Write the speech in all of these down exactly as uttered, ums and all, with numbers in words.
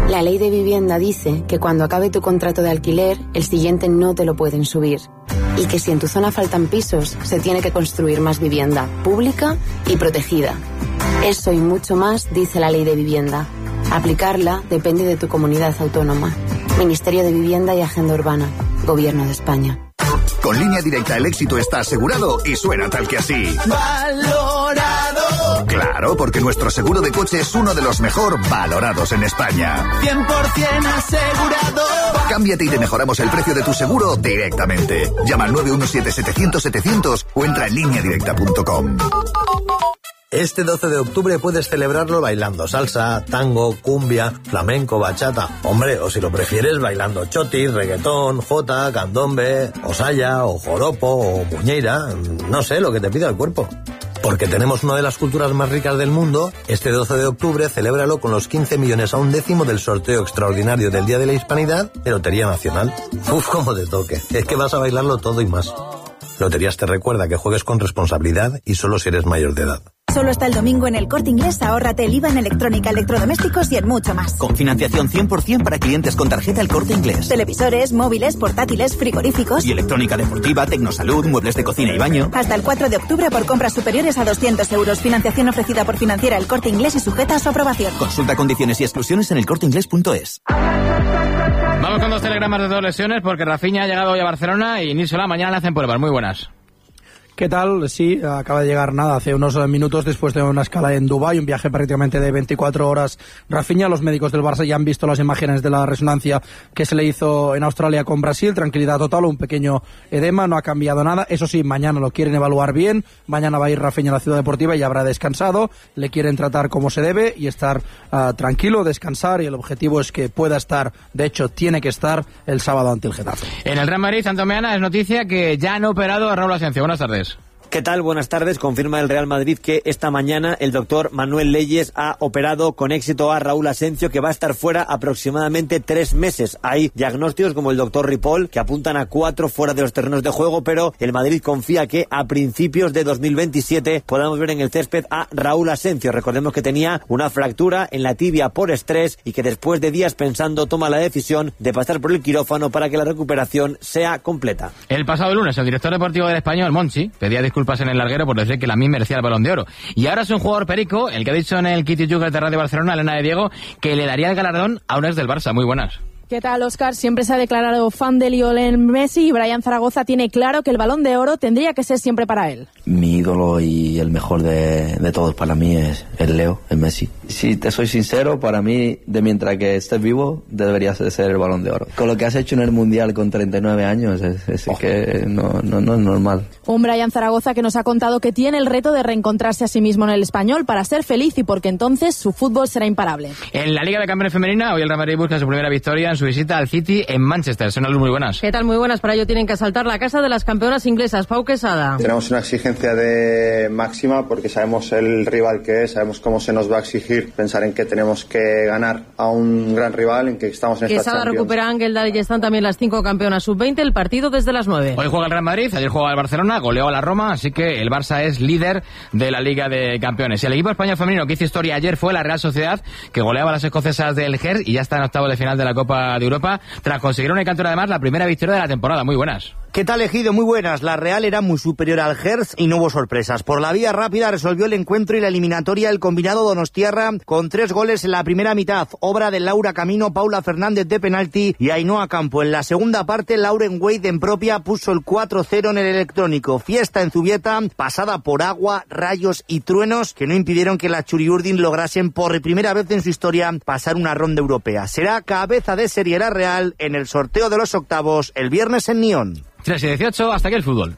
La ley de vivienda dice que cuando acabe tu contrato de alquiler, el siguiente no te lo pueden subir. Y que si en tu zona faltan pisos, se tiene que construir más vivienda pública y protegida. Eso y mucho más dice la ley de vivienda. Aplicarla depende de tu comunidad autónoma. Ministerio de Vivienda y Agenda Urbana. Gobierno de España. Con Línea Directa el éxito está asegurado y suena tal que así. ¡Valorado! Claro, porque nuestro seguro de coche es uno de los mejor valorados en España. cien por ciento asegurado. Cámbiate y te mejoramos el precio de tu seguro directamente. Llama al nueve uno siete setecientos setecientos o entra en línea directa punto com. Este doce de octubre puedes celebrarlo bailando salsa, tango, cumbia, flamenco, bachata. Hombre, o si lo prefieres, bailando chotis, reggaetón, jota, candombe, o saya, o joropo, o muñeira. No sé, lo que te pida el cuerpo. Porque tenemos una de las culturas más ricas del mundo, este doce de octubre celébralo con los quince millones a un décimo del sorteo extraordinario del Día de la Hispanidad de Lotería Nacional. Uf, cómo te toque. Es que vas a bailarlo todo y más. Loterías te recuerda que juegues con responsabilidad y solo si eres mayor de edad. Solo hasta el domingo en El Corte Inglés, ahórrate el I V A en electrónica, electrodomésticos y en mucho más. Con financiación cien por ciento para clientes con tarjeta El Corte Inglés. Televisores, móviles, portátiles, frigoríficos. Y electrónica deportiva, tecnosalud, muebles de cocina y baño. Hasta el cuatro de octubre por compras superiores a doscientos euros. Financiación ofrecida por Financiera El Corte Inglés y sujeta a su aprobación. Consulta condiciones y exclusiones en el corte inglés punto es. Vamos con dos telegramas de dos lesiones porque Rafinha ha llegado hoy a Barcelona y Nilsola mañana le hacen pruebas. Muy buenas. ¿Qué tal? Sí, acaba de llegar nada, hace unos minutos después de una escala en Dubái, un viaje prácticamente de veinticuatro horas. Rafinha, los médicos del Barça ya han visto las imágenes de la resonancia que se le hizo en Australia con Brasil, tranquilidad total, un pequeño edema, no ha cambiado nada. Eso sí, mañana lo quieren evaluar bien, mañana va a ir Rafinha a la Ciudad Deportiva y habrá descansado, le quieren tratar como se debe y estar uh, tranquilo, descansar, y el objetivo es que pueda estar, de hecho tiene que estar el sábado ante el Getafe. En el Real Madrid, Santo Meana, es noticia que ya han operado a Raúl Asencio. Buenas tardes. ¿Qué tal? Buenas tardes. Confirma el Real Madrid que esta mañana el doctor Manuel Leyes ha operado con éxito a Raúl Asencio, que va a estar fuera aproximadamente tres meses. Hay diagnósticos como el doctor Ripoll que apuntan a cuatro fuera de los terrenos de juego, pero el Madrid confía que a principios de dos mil veintisiete podamos ver en el césped a Raúl Asencio. Recordemos que tenía una fractura en la tibia por estrés y que después de días pensando toma la decisión de pasar por el quirófano para que la recuperación sea completa. El pasado lunes el director deportivo del Español, Monchi, pedía disculpas en el larguero por decir que la M I merecía el Balón de Oro. Y ahora es un jugador perico, el que ha dicho en el Kitty Jugger de Radio Barcelona, Elena de Diego, que le daría el galardón a un ex del Barça. Muy buenas. ¿Qué tal, Óscar? Siempre se ha declarado fan de Lionel Messi y Brian Zaragoza tiene claro que el Balón de Oro tendría que ser siempre para él. Mi ídolo y el mejor de, de todos para mí es el Leo, el Messi. Si te soy sincero, para mí, de mientras que estés vivo, deberías de ser el Balón de Oro. Con lo que has hecho en el Mundial con treinta y nueve años, es, es oh. que no, no, no es normal. Un Brian Zaragoza que nos ha contado que tiene el reto de reencontrarse a sí mismo en el Español para ser feliz y porque entonces su fútbol será imparable. En la Liga de Campeones Femenina, hoy el Real Madrid busca su primera victoria en su visita al City en Manchester. Son muy buenas. ¿Qué tal? Muy buenas. Para ello tienen que asaltar la casa de las campeonas inglesas. Pau Quesada. Tenemos una exigencia de máxima porque sabemos el rival que es, sabemos cómo se nos va a exigir, pensar en que tenemos que ganar a un gran rival, en que estamos en esta Quesada Champions. recupera Ángel y están también las cinco campeonas sub veinte, el partido desde las nueve. Hoy juega el Real Madrid, ayer juega el Barcelona, goleó a la Roma, así que el Barça es líder de la Liga de Campeones. El equipo español femenino que hizo historia ayer fue la Real Sociedad, que goleaba a las escocesas del Gers y ya está en octavos de final de la Copa de Europa, tras conseguir una cantora además la primera victoria de la temporada. Muy buenas. ¿Qué tal, Ejido? Muy buenas. La Real era muy superior al Gers y no hubo sorpresas. Por la vía rápida resolvió el encuentro y la eliminatoria el combinado donostiarra con tres goles en la primera mitad. Obra de Laura Camino, Paula Fernández de penalti y Ainhoa Campo. En la segunda parte, Lauren Wade en propia puso el cuatro cero en el electrónico. Fiesta en Zubieta, pasada por agua, rayos y truenos que no impidieron que las Churiurdin lograsen por primera vez en su historia pasar una ronda europea. Será cabeza de serie la Real en el sorteo de los octavos el viernes en Nyon. tres y dieciocho, hasta aquí el fútbol.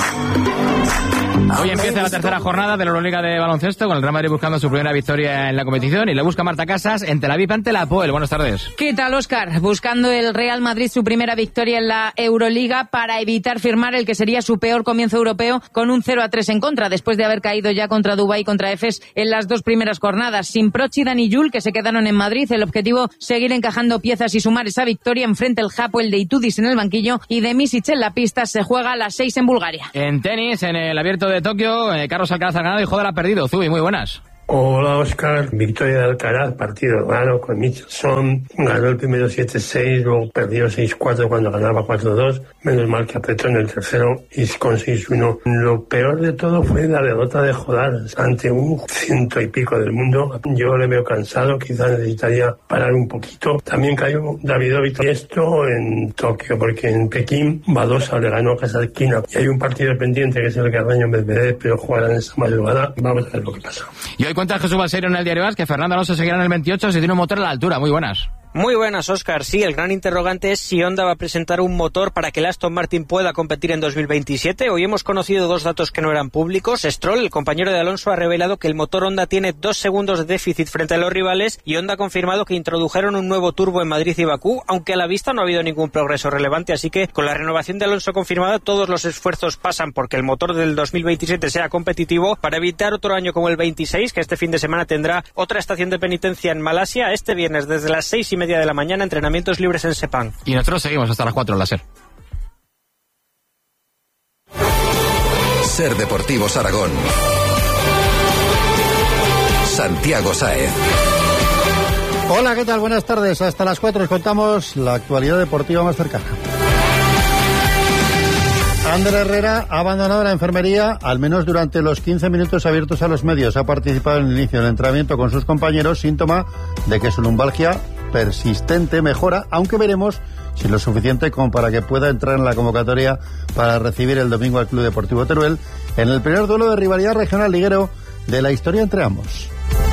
Hoy empieza la tercera jornada de la Euroliga de baloncesto con el Real Madrid buscando su primera victoria en la competición y le busca Marta Casas en Tel Aviv ante la Apoel. Buenas tardes. ¿Qué tal, Óscar? Buscando el Real Madrid su primera victoria en la Euroliga para evitar firmar el que sería su peor comienzo europeo con un cero a tres en contra después de haber caído ya contra Dubái y contra Efes en las dos primeras jornadas. Sin Proch y Dani Jul, que se quedaron en Madrid, el objetivo seguir encajando piezas y sumar esa victoria. Enfrente el Hapoel de Itudis en el banquillo y de Misic en la pista. Se juega a las seis en Bulgaria. En tenis, en el Abierto de Tokio, eh, Carlos Alcaraz ha ganado y Joder ha perdido. Zubi, muy buenas. Hola Óscar, victoria de Alcaraz, partido raro con Michelson, ganó el primero siete seis, luego perdió seis cuatro cuando ganaba cuatro dos, menos mal que apretó en el tercero y con seis uno. Lo peor de todo fue la derrota de Jodar ante un ciento y pico del mundo. Yo le veo cansado, quizás necesitaría parar un poquito. También cayó Davidovich y esto en Tokio, porque en Pekín Badosa le ganó a Kasatkina y hay un partido pendiente que es el Carreño Medvedev, pero jugarán esta madrugada. Vamos a ver lo que pasa. Y hoy cuenta Jesús Balseiro en el Diario As que Fernando Alonso seguirá en el veintiocho si tiene un motor a la altura. Muy buenas. Muy buenas, Óscar. Sí, el gran interrogante es si Honda va a presentar un motor para que el Aston Martin pueda competir en dos mil veintisiete. Hoy hemos conocido dos datos que no eran públicos. Stroll, el compañero de Alonso, ha revelado que el motor Honda tiene dos segundos de déficit frente a los rivales y Honda ha confirmado que introdujeron un nuevo turbo en Madrid y Bakú, aunque a la vista no ha habido ningún progreso relevante. Así que con la renovación de Alonso confirmada, todos los esfuerzos pasan porque el motor del dos mil veintisiete sea competitivo para evitar otro año como el veintiséis, que este fin de semana tendrá otra estación de penitencia en Malasia. Este viernes desde las seis y media de la mañana, entrenamientos libres en Sepang. Y nosotros seguimos hasta las cuatro en la SER. SER Deportivos Aragón. Santiago Sáez. Hola, ¿qué tal? Buenas tardes. Hasta las cuatro os contamos la actualidad deportiva más cercana. Ander Herrera ha abandonado la enfermería al menos durante los quince minutos abiertos a los medios. Ha participado en el inicio del entrenamiento con sus compañeros, síntoma de que su lumbalgia persistente mejora, aunque veremos si lo suficiente como para que pueda entrar en la convocatoria para recibir el domingo al Club Deportivo Teruel en el primer duelo de rivalidad regional liguero de la historia entre ambos.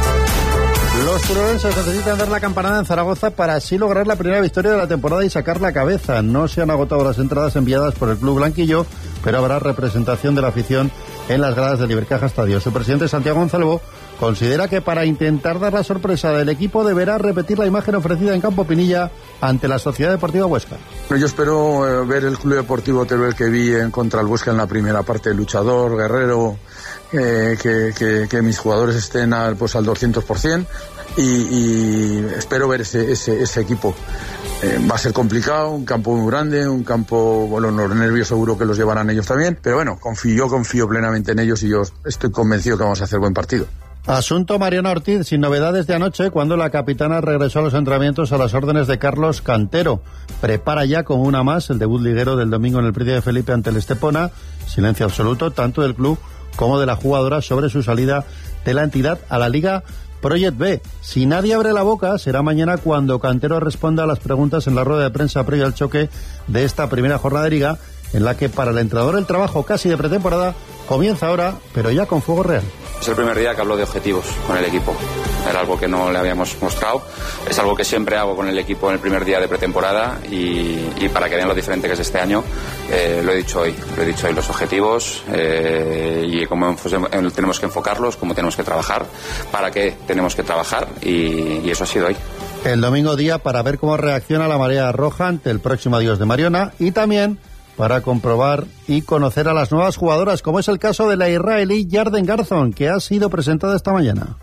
Los turolenses necesitan dar la campanada en Zaragoza para así lograr la primera victoria de la temporada y sacar la cabeza. No se han agotado las entradas enviadas por el club blanquillo, pero habrá representación de la afición en las gradas del Ibercaja Estadio. Su presidente, Santiago Gonzalvo, considera que para intentar dar la sorpresa del equipo deberá repetir la imagen ofrecida en Campo Pinilla ante la Sociedad Deportiva Huesca. Yo espero eh, ver el Club Deportivo Teruel que vi en contra el Huesca en la primera parte, luchador, guerrero, eh, que, que, que mis jugadores estén al, pues, al doscientos por ciento y, y espero ver ese, ese, ese equipo. Eh, va a ser complicado, un campo muy grande, un campo, bueno, los nervios seguro que los llevarán ellos también, pero bueno, confío, yo confío plenamente en ellos y yo estoy convencido que vamos a hacer buen partido. Asunto Mariana Ortiz, sin novedades de anoche, cuando la capitana regresó a los entrenamientos a las órdenes de Carlos Cantero. Prepara ya con una más el debut liguero del domingo en el Príncipe Felipe ante el Estepona. Silencio absoluto, tanto del club como de la jugadora, sobre su salida de la entidad a la Liga Project B. Si nadie abre la boca, será mañana cuando Cantero responda a las preguntas en la rueda de prensa previa al choque de esta primera jornada de Liga, en la que para el entrenador el trabajo casi de pretemporada comienza ahora, pero ya con fuego real. Es el primer día que hablo de objetivos con el equipo. Era algo que no le habíamos mostrado. Es algo que siempre hago con el equipo en el primer día de pretemporada y, y para que vean lo diferente que es este año, eh, lo he dicho hoy. Lo he dicho hoy, los objetivos eh, y cómo tenemos que enfocarlos, cómo tenemos que trabajar, para qué tenemos que trabajar y, y eso ha sido hoy. El domingo día para ver cómo reacciona la marea roja ante el próximo adiós de Mariona y también para comprobar y conocer a las nuevas jugadoras, como es el caso de la israelí Yarden Garzon, que ha sido presentada esta mañana.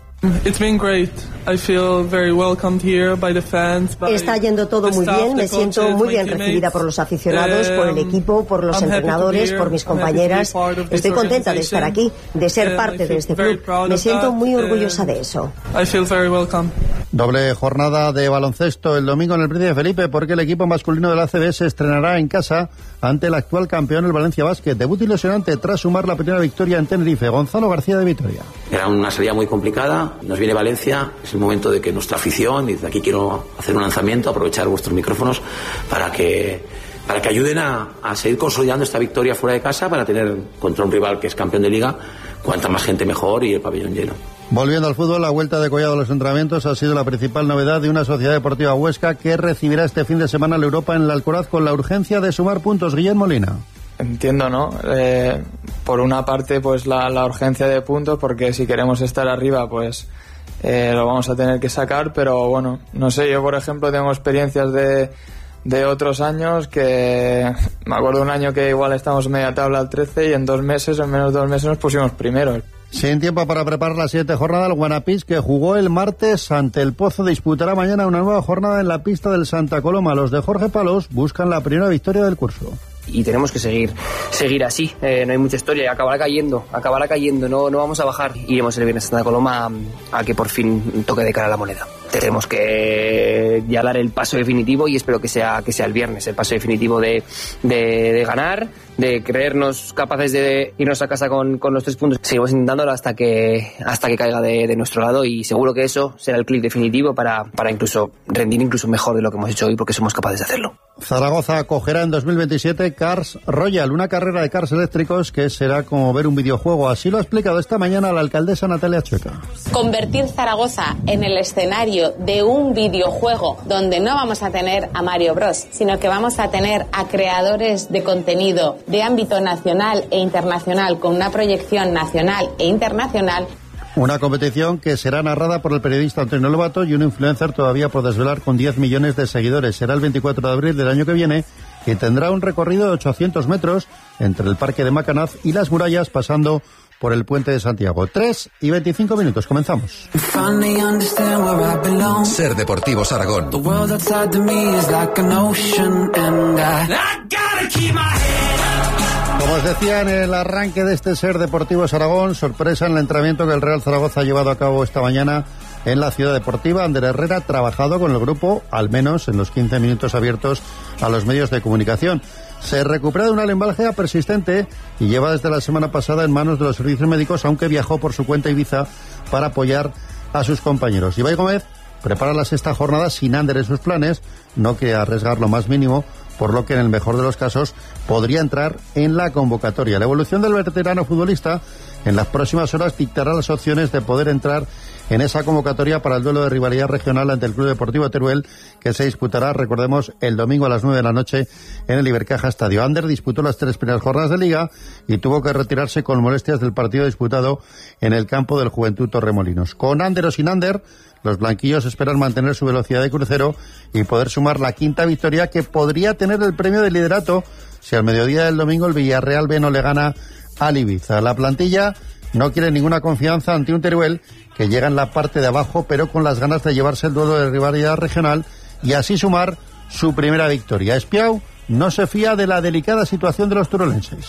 Está yendo todo muy bien, me siento muy bien recibida por los aficionados, por el equipo, por los entrenadores, por mis compañeras. Estoy contenta de estar aquí, de ser parte de este club. Me siento muy orgullosa de eso. Doble jornada de baloncesto el domingo en el Príncipe Felipe, porque el equipo masculino de la A C B se estrenará en casa ante el actual campeón, el Valencia Basket. Debut ilusionante tras sumar la primera victoria en Tenerife. Gonzalo García de Vitoria. Era una salida muy complicada. Nos viene Valencia, es el momento de que nuestra afición, y desde aquí quiero hacer un lanzamiento, aprovechar vuestros micrófonos para que para que ayuden a, a seguir consolidando esta victoria fuera de casa, para tener contra un rival que es campeón de liga, cuanta más gente mejor y el pabellón lleno. Volviendo al fútbol, la vuelta de Collado a los entrenamientos ha sido la principal novedad de una Sociedad Deportiva Huesca que recibirá este fin de semana la Europa en el Alcoraz con la urgencia de sumar puntos. Guillermo Molina. Entiendo, ¿no? Eh, por una parte, pues la, la urgencia de puntos, porque si queremos estar arriba, pues eh, lo vamos a tener que sacar, pero bueno, no sé, yo por ejemplo tengo experiencias de, de otros años que me acuerdo un año que igual estamos media tabla al trece y en dos meses, en menos de dos meses nos pusimos primeros. Sin tiempo para preparar la siguiente jornada, el Guanapís, que jugó el martes ante el Pozo, disputará mañana una nueva jornada en la pista del Santa Coloma. Los de Jorge Palos buscan la primera victoria del curso. y tenemos que seguir seguir así. Eh, no hay mucha historia, acabará cayendo, acabará cayendo, no, no vamos a bajar. Iremos el viernes a Santa Coloma a, a que por fin toque de cara la moneda. Tenemos que ya dar el paso definitivo y espero que sea que sea el viernes, el paso definitivo de, de, de ganar, de creernos capaces de irnos a casa con, con los tres puntos. Seguimos intentándolo hasta que hasta que caiga de, de nuestro lado y seguro que eso será el clic definitivo para, para incluso rendir incluso mejor de lo que hemos hecho hoy porque somos capaces de hacerlo. Zaragoza acogerá en dos mil veintisiete Cars Royal, una carrera de cars eléctricos que será como ver un videojuego. Así lo ha explicado esta mañana la alcaldesa Natalia Chueca. Convertir Zaragoza en el escenario de un videojuego donde no vamos a tener a Mario Bros, sino que vamos a tener a creadores de contenido de ámbito nacional e internacional con una proyección nacional e internacional. Una competición que será narrada por el periodista Antonio Lobato y un influencer todavía por desvelar con diez millones de seguidores. Será el veinticuatro de abril del año que viene y tendrá un recorrido de ochocientos metros entre el Parque de Macanaz y las murallas pasando por el Puente de Santiago. tres y veinticinco minutos. Comenzamos. Ser Deportivos Aragón. Como os decía en el arranque de este Ser Deportivos Aragón, sorpresa en el entrenamiento que el Real Zaragoza ha llevado a cabo esta mañana en la Ciudad Deportiva. Ander Herrera ha trabajado con el grupo, al menos en los quince minutos abiertos a los medios de comunicación. Se recupera de una lumbalgia persistente y lleva desde la semana pasada en manos de los servicios médicos, aunque viajó por su cuenta a Ibiza para apoyar a sus compañeros. Ibai Gómez prepara la sexta jornada sin Ander en sus planes, no quiere arriesgar lo más mínimo, por lo que en el mejor de los casos podría entrar en la convocatoria. La evolución del veterano futbolista en las próximas horas dictará las opciones de poder entrar en esa convocatoria para el duelo de rivalidad regional ante el Club Deportivo Teruel, que se disputará, recordemos, el domingo a las nueve de la noche en el Ibercaja Estadio. Ander disputó las tres primeras jornadas de Liga y tuvo que retirarse con molestias del partido disputado en el campo del Juventud Torremolinos. Con Ander o sin Ander, los blanquillos esperan mantener su velocidad de crucero y poder sumar la quinta victoria que podría tener el premio de liderato si al mediodía del domingo el Villarreal B no le gana al Ibiza. La plantilla no quiere ninguna confianza ante un Teruel que llega en la parte de abajo, pero con las ganas de llevarse el duelo de rivalidad regional y así sumar su primera victoria. Espiau no se fía de la delicada situación de los turolenses.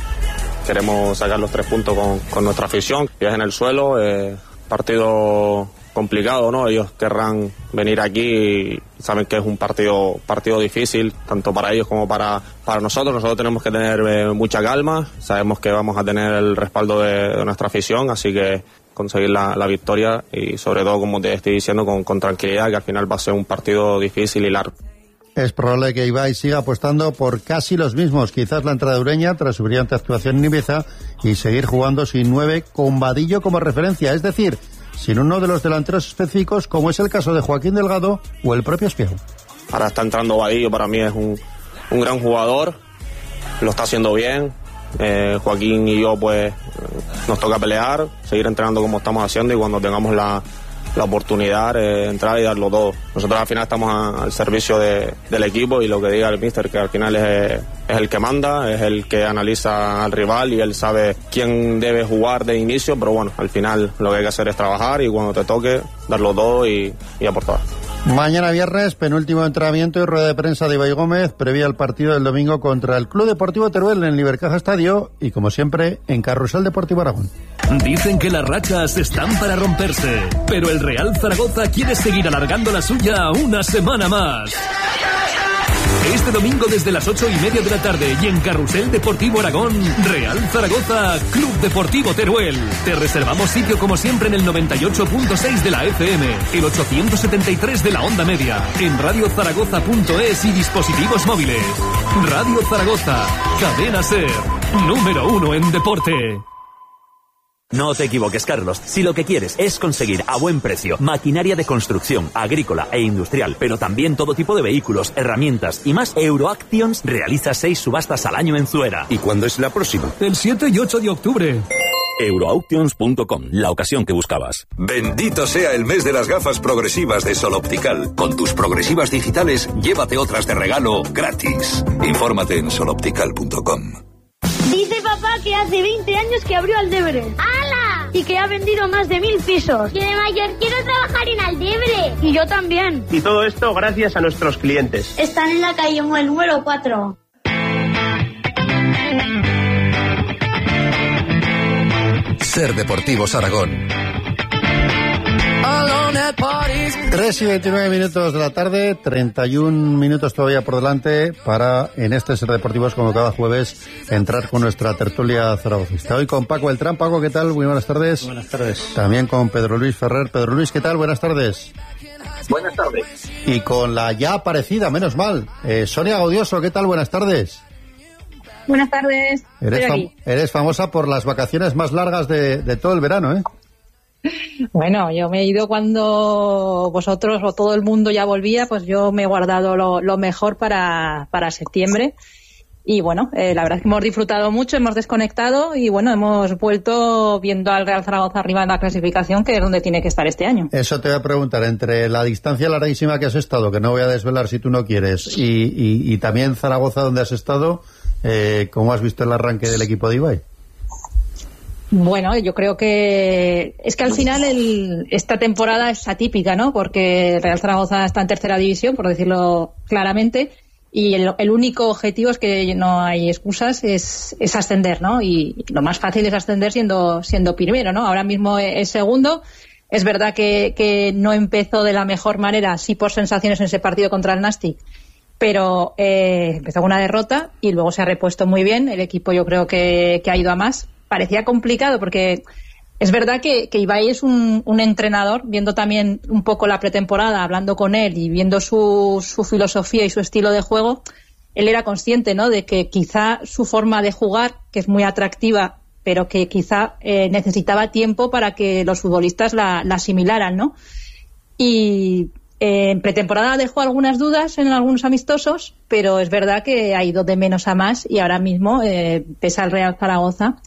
Queremos sacar los tres puntos con, con nuestra afición, pies en el suelo, eh, partido complicado, ¿no? Ellos querrán venir aquí y saben que es un partido partido difícil, tanto para ellos como para, para nosotros. Nosotros tenemos que tener eh, mucha calma, sabemos que vamos a tener el respaldo de, de nuestra afición, así que conseguir la, la victoria y sobre todo, como te estoy diciendo, con, con tranquilidad, que al final va a ser un partido difícil y largo. Es probable que Ibai siga apostando por casi los mismos, quizás la entrada ureña tras su brillante actuación en Ibiza y seguir jugando sin nueve con Vadillo como referencia, es decir, sin uno de los delanteros específicos como es el caso de Joaquín Delgado o el propio Espiau. Ahora está entrando Vadillo, para mí es un, un gran jugador, lo está haciendo bien. Eh, Joaquín y yo pues nos toca pelear, seguir entrenando como estamos haciendo y cuando tengamos la, la oportunidad eh, entrar y darlo todo. Nosotros al final estamos a, al servicio de, del equipo y lo que diga el míster, que al final es, es el que manda, es el que analiza al rival y él sabe quién debe jugar de inicio, pero bueno, al final lo que hay que hacer es trabajar y cuando te toque darlo todo y, y aportar. Mañana viernes, penúltimo entrenamiento y rueda de prensa de Ibai Gómez, previa al partido del domingo contra el Club Deportivo Teruel en el Ibercaja Estadio y, como siempre, en Carrusel Deportivo Aragón. Dicen que las rachas están para romperse, pero el Real Zaragoza quiere seguir alargando la suya una semana más. Este domingo desde las ocho y media de la tarde y en Carrusel Deportivo Aragón, Real Zaragoza, Club Deportivo Teruel. Te reservamos sitio como siempre en el noventa y ocho punto seis de la F M, el ochocientos setenta y tres de la onda media, en radio zaragoza punto es y dispositivos móviles. Radio Zaragoza, cadena SER, número uno en deporte. No te equivoques, Carlos. Si lo que quieres es conseguir a buen precio maquinaria de construcción, agrícola e industrial, pero también todo tipo de vehículos, herramientas y más, Euroactions realiza seis subastas al año en Zuera. ¿Y cuándo es la próxima? El siete y ocho de octubre. Euroauctions punto com, la ocasión que buscabas. Bendito sea el mes de las gafas progresivas de Sol Optical. Con tus progresivas digitales, llévate otras de regalo gratis. Infórmate en sol optical punto com. Dice papá que hace veinte años que abrió Aldebre. ¡Hala! Y que ha vendido más de mil pisos. Y de mayor quiero trabajar en Aldebre. Y yo también. Y todo esto gracias a nuestros clientes. Están en la calle Mue número cuatro. Ser Deportivos Aragón. tres y veintinueve minutos de la tarde, treinta y un minutos todavía por delante para, en este Ser Deportivos, como cada jueves, entrar con nuestra tertulia zaragocista. Hoy con Paco Beltrán. Paco, ¿qué tal? Muy buenas tardes. Buenas tardes. También con Pedro Luis Ferrer. Pedro Luis, ¿qué tal? Buenas tardes. Buenas tardes. Y con la ya aparecida, menos mal, eh, Sonia Gaudioso, ¿qué tal? Buenas tardes. Buenas tardes. Eres, fam- eres famosa por las vacaciones más largas de, de todo el verano, ¿eh? Bueno, yo me he ido cuando vosotros o todo el mundo ya volvía, pues yo me he guardado lo, lo mejor para, para septiembre. Y bueno, eh, la verdad es que hemos disfrutado mucho, hemos desconectado y bueno, hemos vuelto viendo al Real Zaragoza arriba en la clasificación, que es donde tiene que estar este año. Eso te voy a preguntar, entre la distancia larguísima que has estado, que no voy a desvelar si tú no quieres, y, y, y también Zaragoza, donde has estado, eh, ¿cómo has visto el arranque del equipo de Ibai? Bueno, yo creo que es que al final el, esta temporada es atípica, ¿no? Porque Real Zaragoza está en tercera división, por decirlo claramente, y el, el único objetivo es que no hay excusas, es, es ascender, ¿no? Y lo más fácil es ascender siendo siendo primero, ¿no? Ahora mismo es segundo. Es verdad que, que no empezó de la mejor manera, sí por sensaciones en ese partido contra el Nastic, pero eh, empezó con una derrota y luego se ha repuesto muy bien. El equipo yo creo que, que ha ido a más. Parecía complicado porque es verdad que, que Ibai es un, un entrenador, viendo también un poco la pretemporada, hablando con él y viendo su, su filosofía y su estilo de juego, él era consciente, ¿no?, de que quizá su forma de jugar, que es muy atractiva, pero que quizá eh, necesitaba tiempo para que los futbolistas la, la asimilaran, ¿no? Y eh, en pretemporada dejó algunas dudas en algunos amistosos, pero es verdad que ha ido de menos a más y ahora mismo eh, pesa el Real Zaragoza.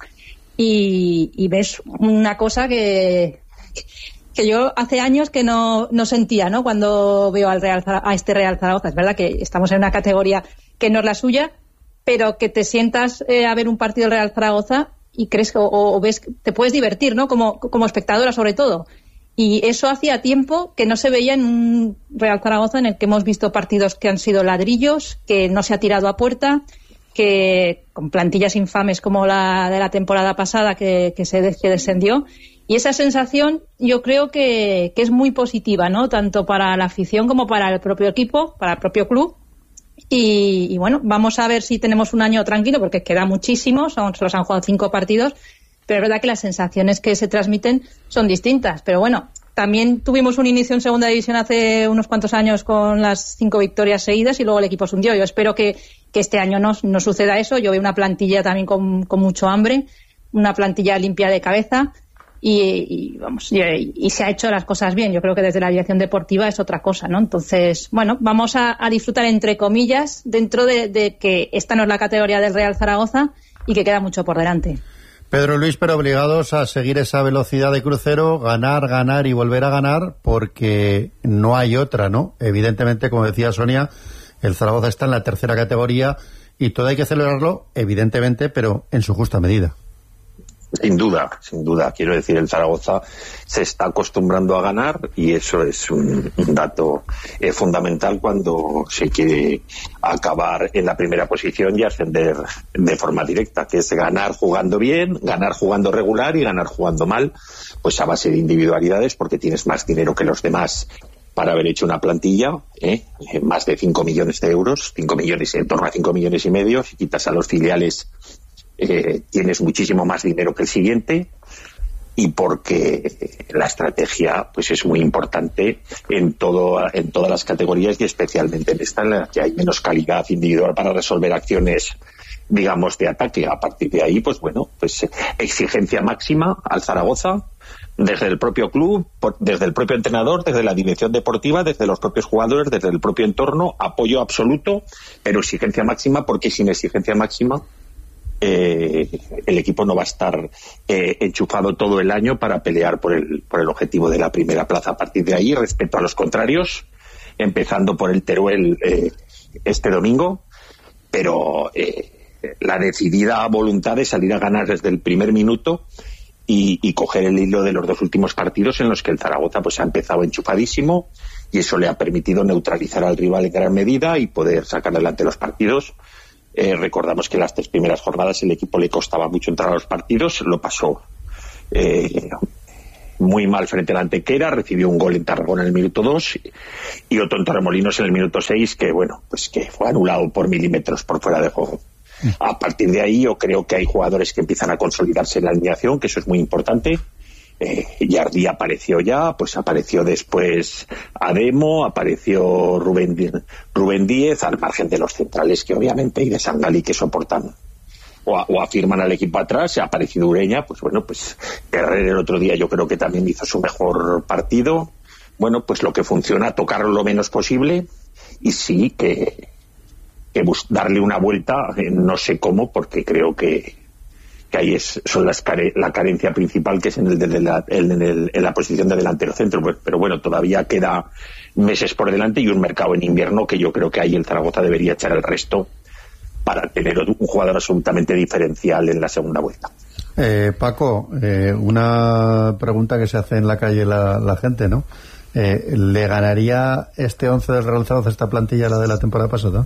Y, y ves una cosa que, que yo hace años que no, no sentía, ¿no?, cuando veo al Real, a este Real Zaragoza. Es verdad que estamos en una categoría que no es la suya, pero que te sientas eh, a ver un partido del Real Zaragoza y crees que, o, o ves, te puedes divertir, ¿no?, como, como espectadora sobre todo. Y eso hacía tiempo que no se veía en un Real Zaragoza en el que hemos visto partidos que han sido ladrillos, que no se ha tirado a puerta, que con plantillas infames como la de la temporada pasada que, que se que descendió, y esa sensación yo creo que, que es muy positiva, ¿no?, tanto para la afición como para el propio equipo, para el propio club. Y, y bueno, vamos a ver si tenemos un año tranquilo, porque queda muchísimo, son, solo se han jugado cinco partidos, pero es verdad que las sensaciones que se transmiten son distintas. Pero bueno, también tuvimos un inicio en segunda división hace unos cuantos años con las cinco victorias seguidas y luego el equipo se hundió. Yo espero que, que este año no, no suceda eso. Yo veo una plantilla también con, con mucho hambre, una plantilla limpia de cabeza y, y vamos y, y se ha hecho las cosas bien. Yo creo que desde la dirección deportiva es otra cosa, ¿no? Entonces, bueno, vamos a, a disfrutar entre comillas dentro de, de que esta no es la categoría del Real Zaragoza y que queda mucho por delante. Pedro Luis, pero obligados a seguir esa velocidad de crucero, ganar, ganar y volver a ganar, porque no hay otra, ¿no? Evidentemente, como decía Sonia, el Zaragoza está en la tercera categoría y todo hay que celebrarlo, evidentemente, pero en su justa medida. Sin duda, sin duda. Quiero decir, el Zaragoza se está acostumbrando a ganar y eso es un, un dato eh, fundamental cuando se quiere acabar en la primera posición y ascender de forma directa, que es ganar jugando bien, ganar jugando regular y ganar jugando mal, pues a base de individualidades, porque tienes más dinero que los demás para haber hecho una plantilla, ¿eh? más de cinco millones de euros, cinco millones, en torno a cinco millones y medio, si quitas a los filiales Eh, tienes muchísimo más dinero que el siguiente, y porque la estrategia pues es muy importante en todo en todas las categorías y especialmente en esta, en la que hay menos calidad individual para resolver acciones, digamos, de ataque. A partir de ahí, pues bueno, pues exigencia máxima al Zaragoza desde el propio club, por, desde el propio entrenador, desde la dirección deportiva, desde los propios jugadores, desde el propio entorno, apoyo absoluto, pero exigencia máxima, porque sin exigencia máxima Eh, el equipo no va a estar eh, enchufado todo el año para pelear por el, por el objetivo de la primera plaza. A partir de ahí, respecto a los contrarios, empezando por el Teruel eh, este domingo, pero eh, la decidida voluntad de salir a ganar desde el primer minuto y, y coger el hilo de los dos últimos partidos en los que el Zaragoza pues ha empezado enchufadísimo, y eso le ha permitido neutralizar al rival en gran medida y poder sacar adelante los partidos Eh, recordamos que las tres primeras jornadas el equipo le costaba mucho entrar a los partidos, lo pasó eh, muy mal frente a la Antequera, recibió un gol en Tarragona en el minuto dos y otro en Torremolinos en el minuto seis, que bueno, pues que fue anulado por milímetros por fuera de juego. A partir de ahí yo creo que hay jugadores que empiezan a consolidarse en la alineación, que eso es muy importante. Eh, Jardí apareció ya, pues apareció después Ademo, apareció Rubén, Rubén Díez, al margen de los centrales que obviamente y de Sangali que soportan o, o afirman al equipo atrás. Ha aparecido Ureña, pues bueno, pues Guerrero el otro día yo creo que también hizo su mejor partido. Bueno, pues lo que funciona, tocarlo lo menos posible y sí que, que bus- darle una vuelta, eh, no sé cómo, porque creo que que ahí es, son las care, la carencia principal, que es en, el de la, en, el, en la posición de delantero centro. Pero bueno, todavía queda meses por delante y un mercado en invierno que yo creo que ahí el Zaragoza debería echar el resto para tener un jugador absolutamente diferencial en la segunda vuelta. Eh, Paco, eh, una pregunta que se hace en la calle la, la gente, ¿no? Eh, ¿Le ganaría este once del Real Zaragoza esta plantilla a la de la temporada pasada?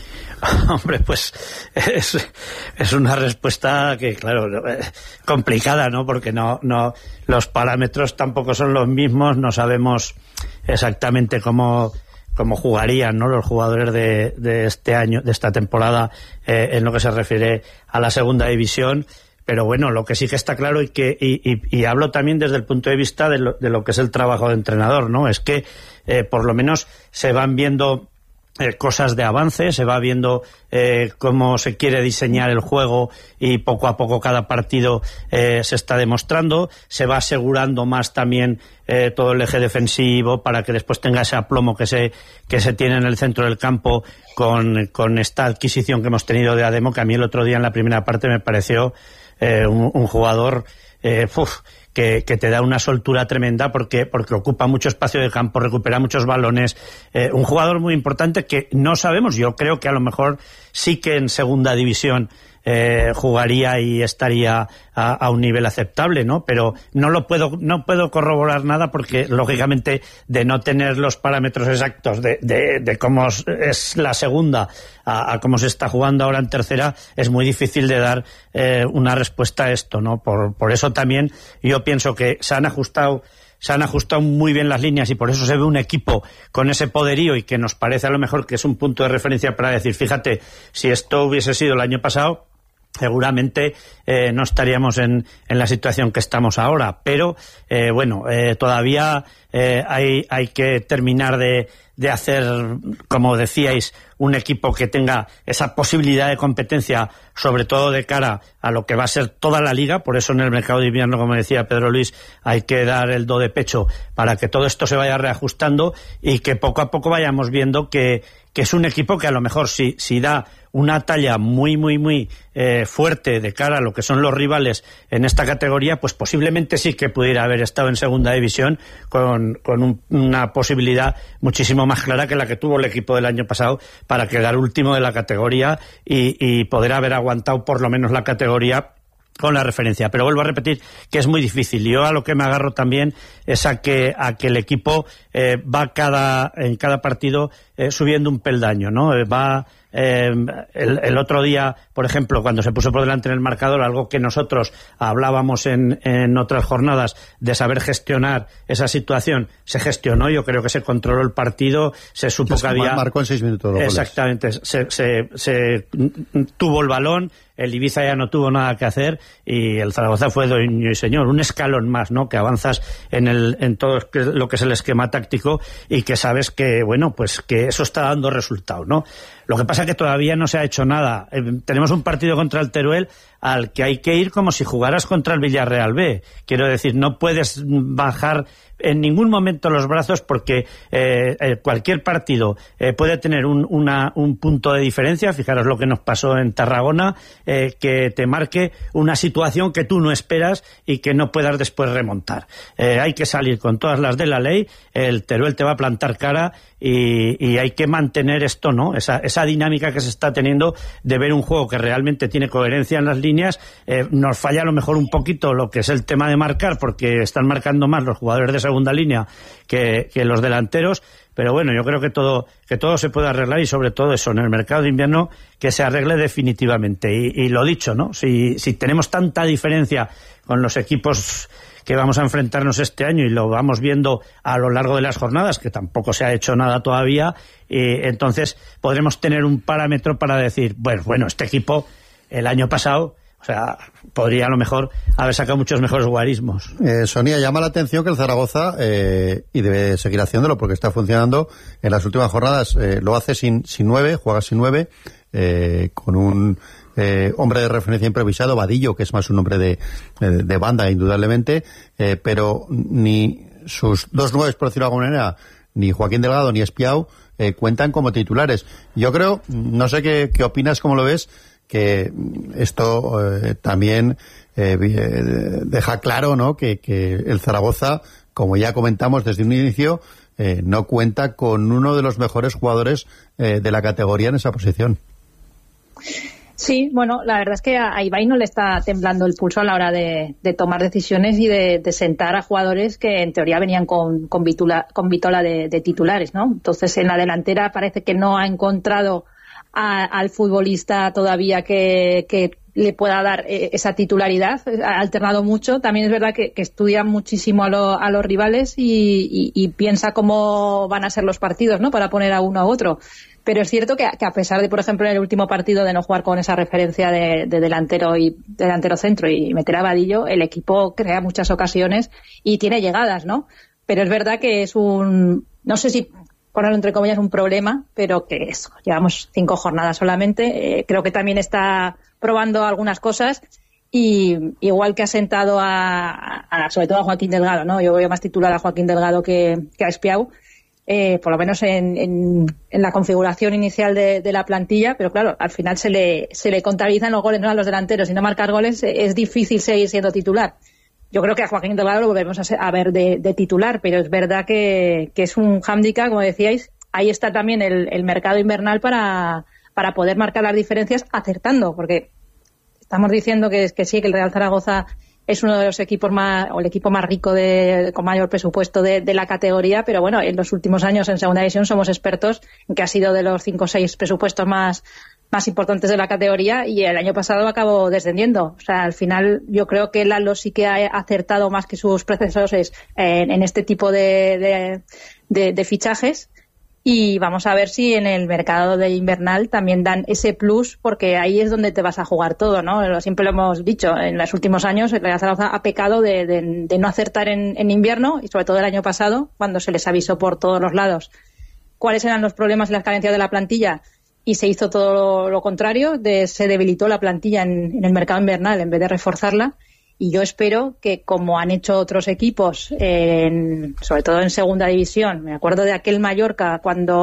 Hombre, pues es, es una respuesta que, claro, complicada, ¿no? Porque no, no, los parámetros tampoco son los mismos, no sabemos exactamente cómo, cómo jugarían, ¿no? Los jugadores de, de este año, de esta temporada, eh, en lo que se refiere a la segunda división. Pero bueno, lo que sí que está claro y que y, y, y hablo también desde el punto de vista de lo, de lo que es el trabajo de entrenador, ¿no? Es que eh, por lo menos se van viendo Eh, cosas de avance, se va viendo eh, cómo se quiere diseñar el juego y poco a poco cada partido eh, se está demostrando, se va asegurando más también eh, todo el eje defensivo para que después tenga ese aplomo que se que se tiene en el centro del campo con, con esta adquisición que hemos tenido de Ademo, que a mí el otro día en la primera parte me pareció eh, un, un jugador eh, uf, Que, que te da una soltura tremenda porque porque ocupa mucho espacio de campo, recupera muchos balones, eh, un jugador muy importante que no sabemos, yo creo que a lo mejor sí que en segunda división eh, jugaría y estaría a, a un nivel aceptable, ¿no? Pero no lo puedo no puedo corroborar nada porque lógicamente de no tener los parámetros exactos de, de, de cómo es la segunda a, a cómo se está jugando ahora en tercera, es muy difícil de dar eh, una respuesta a esto, ¿no? Por, por eso también yo pienso que se han ajustado se han ajustado muy bien las líneas y por eso se ve un equipo con ese poderío y que nos parece a lo mejor que es un punto de referencia para decir, fíjate, si esto hubiese sido el año pasado, seguramente eh, no estaríamos en, en la situación que estamos ahora, pero eh, bueno, eh, todavía eh, hay, hay que terminar de, de hacer, como decíais, un equipo que tenga esa posibilidad de competencia, sobre todo de cara a lo que va a ser toda la liga. Por eso en el mercado de invierno, como decía Pedro Luis, hay que dar el do de pecho para que todo esto se vaya reajustando y que poco a poco vayamos viendo que, que es un equipo que a lo mejor si, si da una talla muy, muy, muy eh, fuerte de cara a lo que son los rivales en esta categoría, pues posiblemente sí que pudiera haber estado en segunda división con, con un, una posibilidad muchísimo más clara que la que tuvo el equipo del año pasado para quedar último de la categoría y, y poder haber aguantado por lo menos la categoría con la referencia. Pero vuelvo a repetir que es muy difícil. Yo a lo que me agarro también es a que a que el equipo eh, va cada en cada partido eh, subiendo un peldaño, ¿no? Eh, va Eh, el, el otro día, por ejemplo, cuando se puso por delante en el marcador, algo que nosotros hablábamos en, en otras jornadas de saber gestionar esa situación, se gestionó, yo creo que se controló el partido, se supo que había... Marcó en seis minutos los Exactamente, se, se, se tuvo el balón, el Ibiza ya no tuvo nada que hacer y el Zaragoza fue dueño y señor, un escalón más, ¿no? Que avanzas en el en todo lo que es el esquema táctico y que sabes que, bueno, pues que eso está dando resultado, ¿no? Lo que pasa es que todavía no se ha hecho nada. Eh, tenemos un partido contra el Teruel al que hay que ir como si jugaras contra el Villarreal B. Quiero decir, no puedes bajar en ningún momento los brazos porque eh, eh, cualquier partido eh, puede tener un, una, un punto de diferencia. Fijaros lo que nos pasó en Tarragona, eh, que te marque una situación que tú no esperas y que no puedas después remontar. Eh, hay que salir con todas las de la ley, el Teruel te va a plantar cara y, y hay que mantener esto, ¿no? Esa, esa dinámica que se está teniendo de ver un juego que realmente tiene coherencia en las líneas. Eh, nos falla a lo mejor un poquito lo que es el tema de marcar porque están marcando más los jugadores de segunda línea que, que los delanteros, pero bueno, yo creo que todo que todo se puede arreglar y sobre todo eso, en el mercado de invierno, que se arregle definitivamente. Y, y lo dicho, ¿no? Si, si tenemos tanta diferencia con los equipos que vamos a enfrentarnos este año y lo vamos viendo a lo largo de las jornadas, que tampoco se ha hecho nada todavía, eh, entonces podremos tener un parámetro para decir, bueno, bueno, este equipo el año pasado, o sea, podría a lo mejor haber sacado muchos mejores guarismos. Eh, Sonia, llama la atención que el Zaragoza, eh, y debe seguir haciéndolo porque está funcionando en las últimas jornadas, eh, lo hace sin, sin nueve, juega sin nueve, eh, con un eh, hombre de referencia improvisado, Vadillo, que es más un hombre de, de, de banda, indudablemente, eh, pero ni sus dos nueves, por decirlo de alguna manera, ni Joaquín Delgado ni Espiau, eh, cuentan como titulares. Yo creo, no sé qué, qué opinas, cómo lo ves, que esto eh, también eh, deja claro, ¿no?, que, que el Zaragoza, como ya comentamos desde un inicio, eh, no cuenta con uno de los mejores jugadores eh, de la categoría en esa posición. Sí, bueno, la verdad es que a Ibai no le está temblando el pulso a la hora de, de tomar decisiones y de, de sentar a jugadores que en teoría venían con, con, vitula, con vitola de, de titulares, ¿no? Entonces en la delantera parece que no ha encontrado a, al futbolista todavía que, que le pueda dar eh, esa titularidad. Ha alternado mucho. También es verdad que, que estudia muchísimo a, lo, a los rivales y, y, y piensa cómo van a ser los partidos, ¿no?, para poner a uno a otro. Pero es cierto que, que a pesar de, por ejemplo, en el último partido de no jugar con esa referencia de, de delantero y delantero centro y meter a Vadillo, el equipo crea muchas ocasiones y tiene llegadas, ¿no? Pero es verdad que es un, no sé si ponerlo entre comillas, un problema, pero que es, llevamos cinco jornadas solamente. Eh, creo que también está probando algunas cosas y igual que ha sentado a, a sobre todo a Joaquín Delgado, ¿no? Yo veo más titular a Joaquín Delgado que, que a Espiau. Eh, por lo menos en, en, en la configuración inicial de, de la plantilla, pero claro, al final se le, se le contabilizan los goles, no a los delanteros, y no marcar goles, eh, es difícil seguir siendo titular. Yo creo que a Joaquín Delgado lo volvemos a, ser, a ver de, de titular, pero es verdad que, que es un hándicap, como decíais. Ahí está también el, el mercado invernal para, para poder marcar las diferencias acertando, porque estamos diciendo que, que sí, que el Real Zaragoza es uno de los equipos más, o el equipo más rico de, con mayor presupuesto de, de la categoría, pero bueno, en los últimos años en segunda división somos expertos en que ha sido de los cinco o seis presupuestos más, más importantes de la categoría y el año pasado acabó descendiendo. O sea, al final yo creo que Lalo sí que ha acertado más que sus predecesores en, en este tipo de, de, de, de fichajes. Y vamos a ver si en el mercado de invernal también dan ese plus, porque ahí es donde te vas a jugar todo, ¿no? Siempre lo hemos dicho, en los últimos años el Real Zaragoza ha pecado de, de, de no acertar en, en invierno, y sobre todo el año pasado, cuando se les avisó por todos los lados cuáles eran los problemas y las carencias de la plantilla, y se hizo todo lo, lo contrario, de, se debilitó la plantilla en, en el mercado invernal en vez de reforzarla. Y yo espero que, como han hecho otros equipos, en, sobre todo en segunda división, me acuerdo de aquel Mallorca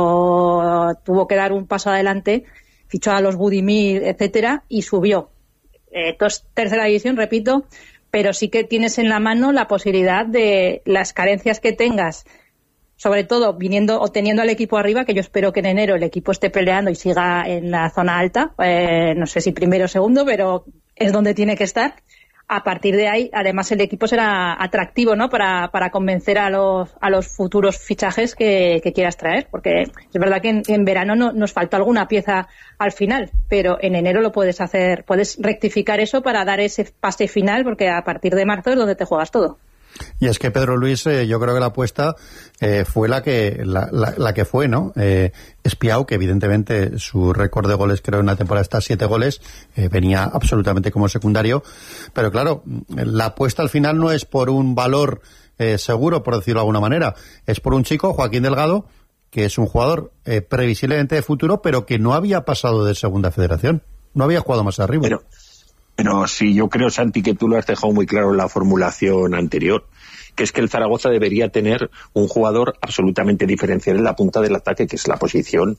cuando tuvo que dar un paso adelante, fichó a los Budimir, etcétera, y subió. Eh, entonces, tercera división, repito, pero sí que tienes en la mano la posibilidad de las carencias que tengas, sobre todo viniendo o teniendo al equipo arriba, que yo espero que en enero el equipo esté peleando y siga en la zona alta, eh, no sé si primero o segundo, pero es donde tiene que estar. A partir de ahí, además, el equipo será atractivo, ¿no?, para, para convencer a los, a los futuros fichajes que, que quieras traer, porque es verdad que en, en verano no, nos faltó alguna pieza al final, pero en enero lo puedes hacer, puedes rectificar eso para dar ese pase final, porque a partir de marzo es donde te juegas todo. Y es que Pedro Luis, eh, yo creo que la apuesta eh, fue la que la, la, la que fue, ¿no? Eh, Espiau, que evidentemente su récord de goles, creo en una temporada está siete goles, eh, venía absolutamente como secundario, pero claro, la apuesta al final no es por un valor eh, seguro, por decirlo de alguna manera, es por un chico, Joaquín Delgado, que es un jugador eh, previsiblemente de futuro, pero que no había pasado de segunda federación, no había jugado más arriba. Pero... Pero sí, yo creo, Santi, que tú lo has dejado muy claro en la formulación anterior, que es que el Zaragoza debería tener un jugador absolutamente diferencial en la punta del ataque, que es la posición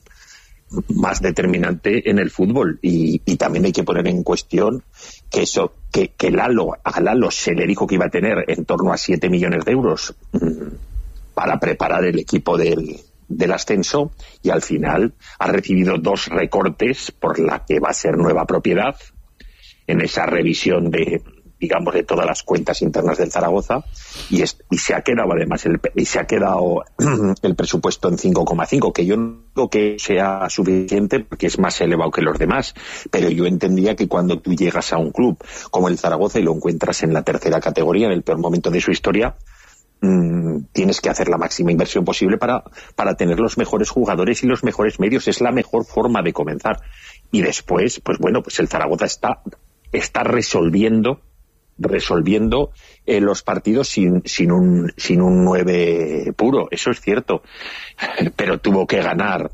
más determinante en el fútbol. Y, y también hay que poner en cuestión que eso, que, que Lalo, a Lalo se le dijo que iba a tener en torno a siete millones de euros mmm, para preparar el equipo del, del ascenso, y al final ha recibido dos recortes por la que va a ser nueva propiedad en esa revisión de, digamos, de todas las cuentas internas del Zaragoza, y, es, y se ha quedado además el, y se ha quedado el presupuesto en cinco coma cinco, que yo no digo que sea suficiente porque es más elevado que los demás, pero yo entendía que cuando tú llegas a un club como el Zaragoza y lo encuentras en la tercera categoría, en el peor momento de su historia, tienes que hacer la máxima inversión posible para, para tener los mejores jugadores y los mejores medios. Es la mejor forma de comenzar. Y después, pues bueno, pues el Zaragoza está, está resolviendo resolviendo eh, los partidos sin, sin un sin un nueve puro, eso es cierto, pero tuvo que ganar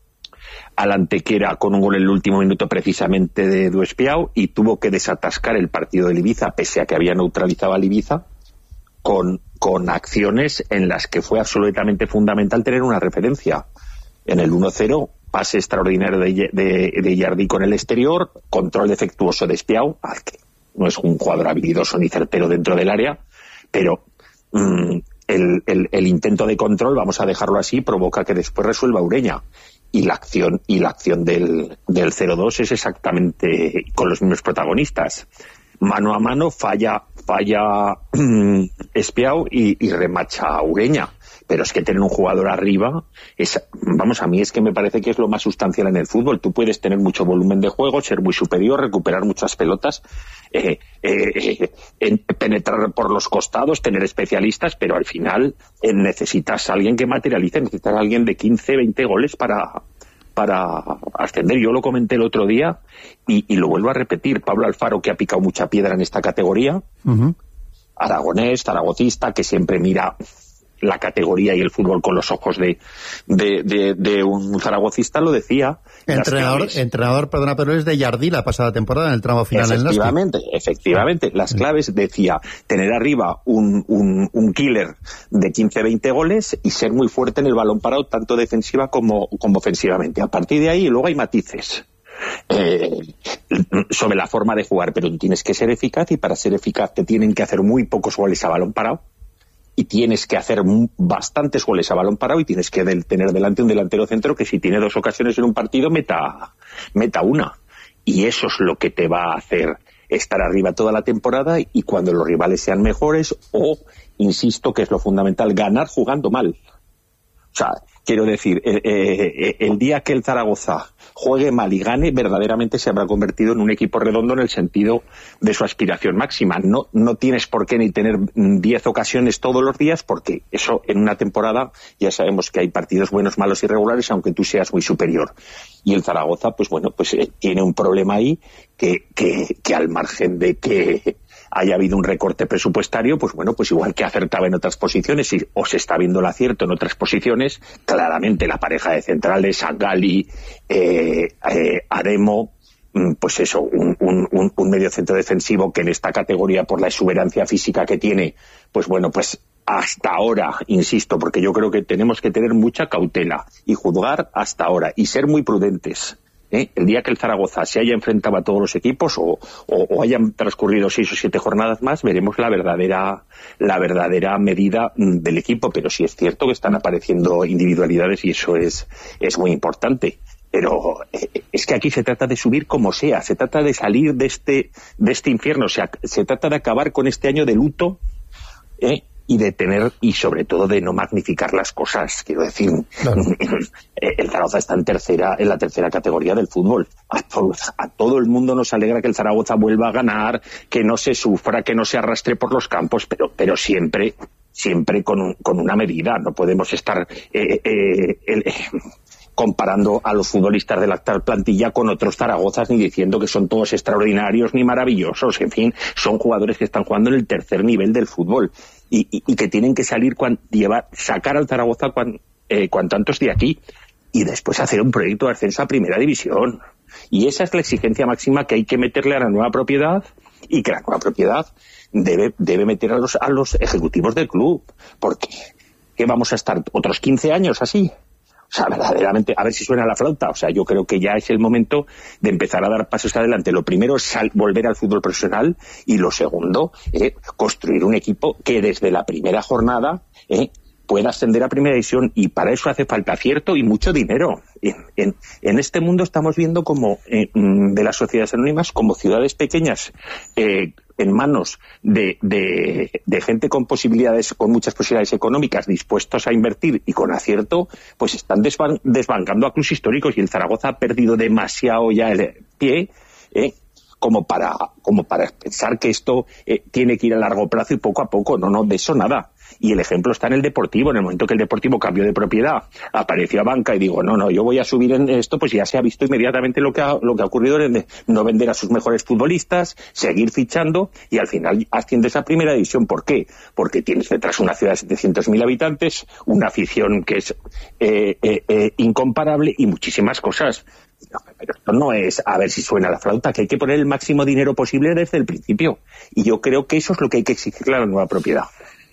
al Antequera con un gol en el último minuto precisamente de Duespiao, y tuvo que desatascar el partido del Ibiza, pese a que había neutralizado al Ibiza, con, con acciones en las que fue absolutamente fundamental tener una referencia. En el uno cero, pase extraordinario de, de, de Jardí con el exterior, control defectuoso de Espiao, que no es un jugador habilidoso ni certero dentro del área, pero mmm, el, el, el intento de control, vamos a dejarlo así, provoca que después resuelva Ureña. Y la acción y la acción del, del cero dos es exactamente con los mismos protagonistas. Mano a mano falla falla Espiao y, y remacha a Ureña. Pero es que tener un jugador arriba, es, vamos, a mí es que me parece que es lo más sustancial en el fútbol. Tú puedes tener mucho volumen de juego, ser muy superior, recuperar muchas pelotas, eh, eh, eh, penetrar por los costados, tener especialistas, pero al final eh, necesitas a alguien que materialice, necesitas a alguien de quince, veinte goles para, para ascender. Yo lo comenté el otro día y, y lo vuelvo a repetir. Pablo Alfaro, que ha picado mucha piedra en esta categoría, uh-huh. Aragonés, zaragocista, que siempre mira la categoría y el fútbol con los ojos de, de, de, de un zaragocista, lo decía. Entrenador, entrenador, perdona, pero es de Jardí la pasada temporada en el tramo final. Efectivamente, en efectivamente. Las claves, decía, tener arriba un, un, un killer de quince, veinte goles y ser muy fuerte en el balón parado, tanto defensiva como, como ofensivamente. A partir de ahí luego hay matices. Eh, sobre la forma de jugar, pero tienes que ser eficaz, y para ser eficaz te tienen que hacer muy pocos goles a balón parado, y tienes que hacer bastantes goles a balón parado, y tienes que del, tener delante un delantero centro que si tiene dos ocasiones en un partido meta, meta una, y eso es lo que te va a hacer estar arriba toda la temporada, y cuando los rivales sean mejores, o, insisto, que es lo fundamental, ganar jugando mal. O sea, quiero decir, eh, eh, el día que el Zaragoza juegue mal y gane, verdaderamente se habrá convertido en un equipo redondo en el sentido de su aspiración máxima. No, no tienes por qué ni tener diez ocasiones todos los días, porque eso en una temporada ya sabemos que hay partidos buenos, malos y regulares, aunque tú seas muy superior. Y el Zaragoza, pues bueno, pues eh, tiene un problema ahí que, que, que al margen de que haya habido un recorte presupuestario, pues bueno, pues igual que acertaba en otras posiciones y o se está viendo el acierto en otras posiciones, claramente la pareja de centrales, Sangali, eh, eh, Ademo, pues eso, un, un, un medio centro defensivo que en esta categoría, por la exuberancia física que tiene, pues bueno, pues hasta ahora, insisto, porque yo creo que tenemos que tener mucha cautela y juzgar hasta ahora y ser muy prudentes. ¿Eh? El día que el Zaragoza se haya enfrentado a todos los equipos o, o, o hayan transcurrido seis o siete jornadas más, veremos la verdadera la verdadera medida del equipo, pero sí es cierto que están apareciendo individualidades y eso es, es muy importante. Pero eh, es que aquí se trata de subir como sea, se trata de salir de este de este infierno, o sea, se trata de acabar con este año de luto, ¿eh? y de tener, y sobre todo de no magnificar las cosas. Quiero decir, claro. El Zaragoza está en tercera, en la tercera categoría del fútbol. A, to, a todo el mundo nos alegra que el Zaragoza vuelva a ganar, que no se sufra, que no se arrastre por los campos, pero, pero siempre, siempre con, un, con una medida. No podemos estar eh, eh, eh, comparando a los futbolistas de la actual plantilla con otros Zaragozas, ni diciendo que son todos extraordinarios ni maravillosos. En fin, son jugadores que están jugando en el tercer nivel del fútbol. Y, y, y que tienen que salir, cuan, llevar, sacar al Zaragoza cuan, eh, cuanto antes de aquí y después hacer un proyecto de ascenso a primera división. Y esa es la exigencia máxima que hay que meterle a la nueva propiedad, y que la nueva propiedad debe, debe meter a los, a los ejecutivos del club. Porque ¿qué vamos a estar otros quince años así? O sea, verdaderamente, a ver si suena la flauta. O sea, yo creo que ya es el momento de empezar a dar pasos adelante. Lo primero es sal, volver al fútbol profesional, y lo segundo, eh, construir un equipo que desde la primera jornada eh, pueda ascender a primera división, y para eso hace falta acierto y mucho dinero. En, en, en este mundo estamos viendo como eh, de las sociedades anónimas, como ciudades pequeñas eh, en manos de, de, de gente con posibilidades, con muchas posibilidades económicas, dispuestos a invertir y con acierto, pues están desban- desbancando a clubes históricos, y el Zaragoza ha perdido demasiado ya el pie, ¿eh? como para como para pensar que esto eh, tiene que ir a largo plazo y poco a poco. No, no, de eso nada. Y el ejemplo está en el Deportivo. En el momento que el Deportivo cambió de propiedad, apareció a banca y digo, no, no, yo voy a subir en esto, pues ya se ha visto inmediatamente lo que ha, lo que ha ocurrido, en no vender a sus mejores futbolistas, seguir fichando, y al final asciendes a primera división. ¿Por qué? Porque tienes detrás una ciudad de setecientos mil habitantes, una afición que es eh, eh, eh, incomparable y muchísimas cosas. No, pero esto no es a ver si suena la flauta, que hay que poner el máximo dinero posible desde el principio. Y yo creo que eso es lo que hay que exigirle a la nueva propiedad.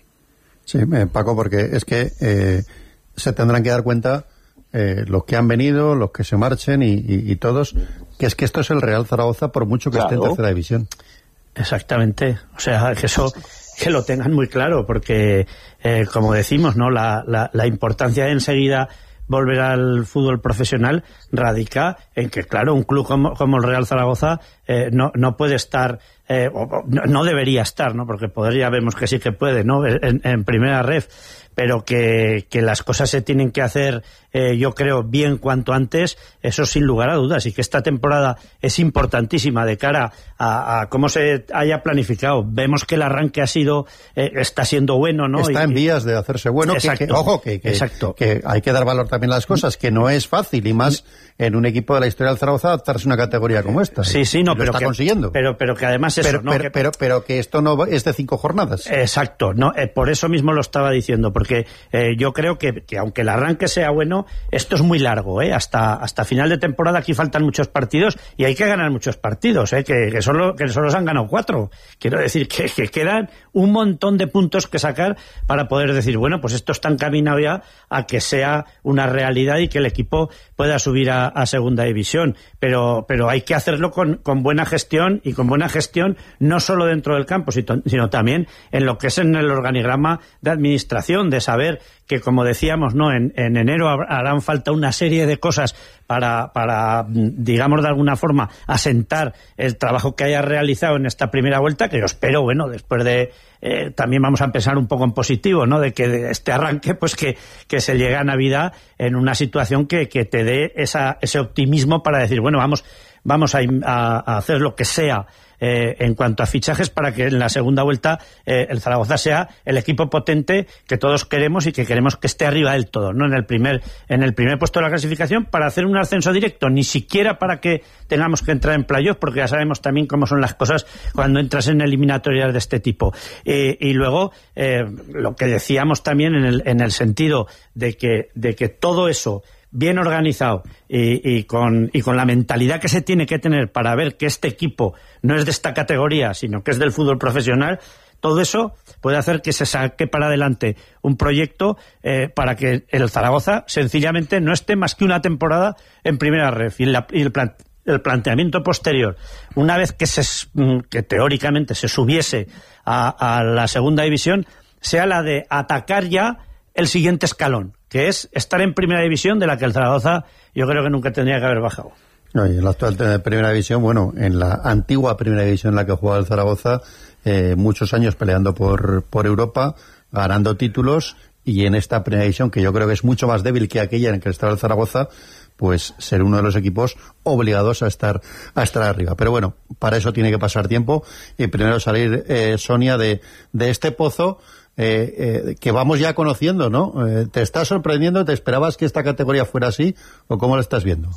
Sí, eh, Paco, porque es que eh, se tendrán que dar cuenta eh, los que han venido, los que se marchen y, y, y todos, que es que esto es el Real Zaragoza por mucho que claro. esté en tercera división. Exactamente. O sea, que eso que lo tengan muy claro, porque eh, como decimos, ¿no? La, la, la importancia de enseguida volver al fútbol profesional radica en que, claro, un club como, como el Real Zaragoza eh, no, no puede estar, eh, o, no, no debería estar, ¿no? Porque podría, vemos que sí que puede, ¿no? En, en primera ref, pero que, que las cosas se tienen que hacer, eh, yo creo, bien cuanto antes, eso sin lugar a dudas, y que esta temporada es importantísima de cara a, a cómo se haya planificado. Vemos que el arranque ha sido, eh, está siendo bueno, ¿no? Está y, en vías de hacerse bueno. Exacto, que, que, ojo, que, que, exacto. que hay que dar valor también a las cosas, que no es fácil, y más en un equipo de la historia del Zaragoza adaptarse a una categoría como esta. Sí, sí, no, lo pero está que, consiguiendo. Pero, pero que además eso, pero, ¿no? Pero, que, pero, pero que esto no es de cinco jornadas. Exacto, no, eh, por eso mismo lo estaba diciendo, porque eh, yo creo que, que aunque el arranque sea bueno, esto es muy largo, ¿eh? Hasta, hasta final de temporada aquí faltan muchos partidos y hay que ganar muchos partidos, ¿eh? Que, que, solo, que solo se han ganado cuatro. Quiero decir que, que quedan un montón de puntos que sacar para poder decir, bueno, pues esto está encaminado ya a que sea una realidad y que el equipo pueda subir a, a segunda división. Pero, pero hay que hacerlo con, con buena gestión, y con buena gestión no solo dentro del campo, sino, sino también en lo que es en el organigrama de administración, de saber que, como decíamos, no en, en enero harán falta una serie de cosas para, para, digamos, de alguna forma asentar el trabajo que haya realizado en esta primera vuelta, que yo espero, bueno, después de eh, también vamos a pensar un poco en positivo, ¿no? De que de este arranque, pues que, que se llegue a Navidad en una situación que, que te dé esa, ese optimismo para decir, bueno, vamos, vamos a, a, a hacer lo que sea Eh, en cuanto a fichajes para que en la segunda vuelta eh, el Zaragoza sea el equipo potente que todos queremos y que queremos que esté arriba del todo, no en el primer en el primer puesto de la clasificación para hacer un ascenso directo, ni siquiera para que tengamos que entrar en playoff, porque ya sabemos también cómo son las cosas cuando entras en eliminatorias de este tipo. Eh, y luego eh, lo que decíamos también en el, en el sentido de que, de que todo eso bien organizado y, y, con, y con la mentalidad que se tiene que tener para ver que este equipo no es de esta categoría, sino que es del fútbol profesional, todo eso puede hacer que se saque para adelante un proyecto eh, para que el Zaragoza sencillamente no esté más que una temporada en primera ref. Y, la, y el, plan, el planteamiento posterior, una vez que, se, que teóricamente se subiese a, a la segunda división, sea la de atacar ya el siguiente escalón, que es estar en primera división, de la que el Zaragoza yo creo que nunca tendría que haber bajado. No, y en la actual primera división, bueno, en la antigua primera división en la que jugaba el Zaragoza, eh, muchos años peleando por, por Europa, ganando títulos, y en esta primera división, que yo creo que es mucho más débil que aquella en la que estaba el Zaragoza, pues ser uno de los equipos obligados a estar a estar arriba. Pero bueno, para eso tiene que pasar tiempo, y primero salir, eh, Sonia, de, de este pozo Eh, eh, que vamos ya conociendo, ¿no? Eh, ¿Te está sorprendiendo? ¿Te esperabas que esta categoría fuera así? ¿O cómo lo estás viendo?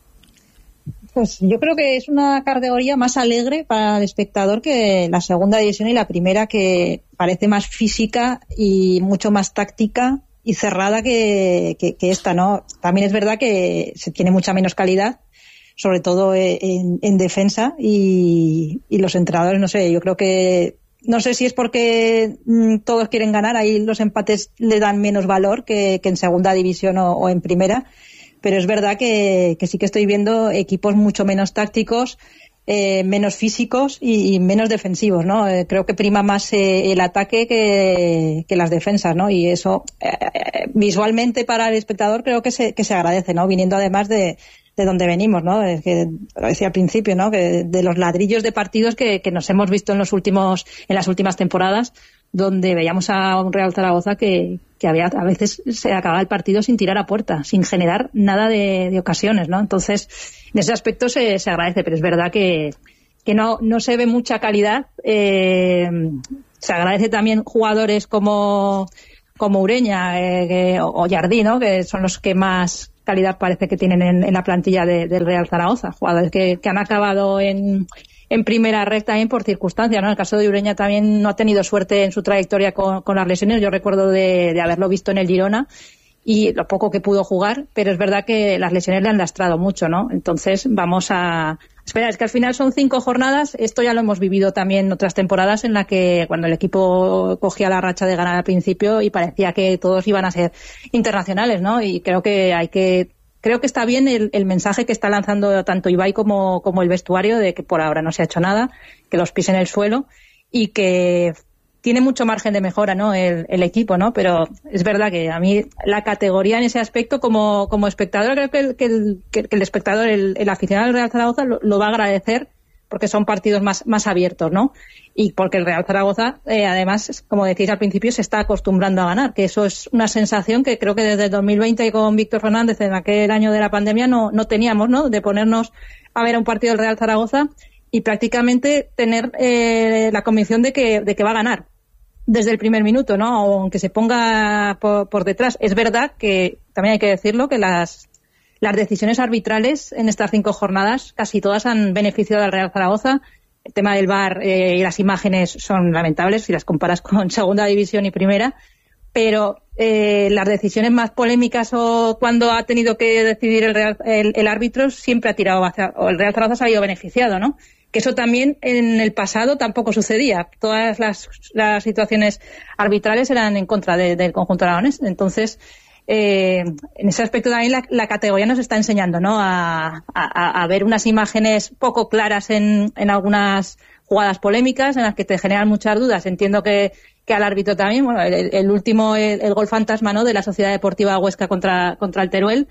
Pues yo creo que es una categoría más alegre para el espectador que la segunda división y la primera, que parece más física y mucho más táctica y cerrada que, que, que esta, ¿no? También es verdad que se tiene mucha menos calidad, sobre todo en, en defensa, y, y los entrenadores, no sé, yo creo que no sé si es porque mmm, todos quieren ganar, ahí los empates le dan menos valor que, que en segunda división o, o en primera, pero es verdad que, que sí que estoy viendo equipos mucho menos tácticos, eh, menos físicos y, y menos defensivos, ¿no? Eh, creo que prima más eh, el ataque que, que las defensas, ¿no? Y eso eh, visualmente para el espectador creo que se, que se agradece, ¿no? Viniendo además de, de donde venimos, ¿no? Es que lo decía al principio, ¿no? Que de los ladrillos de partidos que, que nos hemos visto en los últimos, en las últimas temporadas, donde veíamos a un Real Zaragoza que, que había, a veces se acababa el partido sin tirar a puerta, sin generar nada de, de ocasiones, ¿no? Entonces, en ese aspecto se, se agradece, pero es verdad que, que no, no se ve mucha calidad. Eh, se agradece también jugadores como como Ureña eh, que, o Jardí, ¿no? Que son los que más calidad parece que tienen en, en la plantilla de, del Real Zaragoza, jugadores que, que han acabado en, en primera red también por circunstancias, ¿no? En el caso de Ureña también no ha tenido suerte en su trayectoria con, con las lesiones. Yo recuerdo de, de haberlo visto en el Girona y lo poco que pudo jugar, pero es verdad que las lesiones le han lastrado mucho, ¿no? Entonces vamos a esperar. Es que al final son cinco jornadas. Esto ya lo hemos vivido también en otras temporadas en la que cuando el equipo cogía la racha de ganar al principio y parecía que todos iban a ser internacionales, ¿no? Y creo que hay que creo que está bien el, el mensaje que está lanzando tanto Ibai como, como el vestuario de que por ahora no se ha hecho nada, que los pisen el suelo y que tiene mucho margen de mejora, ¿no? El, el equipo, ¿no? Pero es verdad que a mí la categoría en ese aspecto como, como espectador, creo que el, que el, que el espectador, el, el aficionado del Real Zaragoza lo, lo va a agradecer porque son partidos más, más abiertos, ¿no? Y porque el Real Zaragoza, eh, además, como decís al principio, se está acostumbrando a ganar, que eso es una sensación que creo que desde el dos mil veinte con Víctor Fernández, en aquel año de la pandemia, no, no teníamos, ¿no? De ponernos a ver a un partido del Real Zaragoza y prácticamente tener eh, la convicción de que, de que va a ganar desde el primer minuto, ¿no? Aunque se ponga por, por detrás. Es verdad que, también hay que decirlo, que las, las decisiones arbitrales en estas cinco jornadas casi todas han beneficiado al Real Zaragoza. El tema del V A R eh, y las imágenes son lamentables si las comparas con segunda división y primera, pero eh, las decisiones más polémicas o cuando ha tenido que decidir el, Real, el, el árbitro siempre ha tirado hacia, o el Real Zaragoza se ha ido beneficiado, ¿no? Que eso también en el pasado tampoco sucedía. Todas las, las situaciones arbitrales eran en contra de, del conjunto aragonés. Entonces, eh, en ese aspecto también la, la categoría nos está enseñando, ¿no? A, a, a ver unas imágenes poco claras en, en algunas jugadas polémicas en las que te generan muchas dudas. Entiendo que, que al árbitro también, bueno, el, el último, el, el gol fantasma, ¿no? De la Sociedad Deportiva Huesca contra, contra el Teruel,